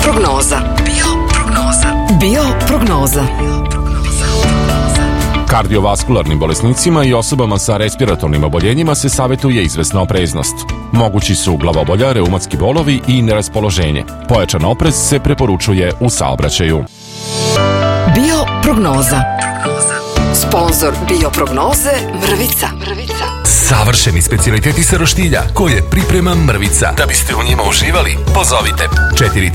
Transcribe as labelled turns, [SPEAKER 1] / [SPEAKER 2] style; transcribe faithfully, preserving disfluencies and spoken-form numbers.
[SPEAKER 1] Bioprognoza. Bioprognoza. Bioprognoza.
[SPEAKER 2] Kardiovaskularnim bolesnicima i osobama sa respiratornim oboljenjima se savjetuje izvesna opreznost. Mogući su glavobolja, reumatski bolovi i neraspoloženje. Pojačan oprez se preporučuje u saobraćaju.
[SPEAKER 1] Bioprognoza. Sponzor Bioprognoze Mrvica. Mrvica.
[SPEAKER 3] Savršeni specijaliteti sa roštilja koje priprema Mrvica. Da biste u njima uživali, pozovite četiri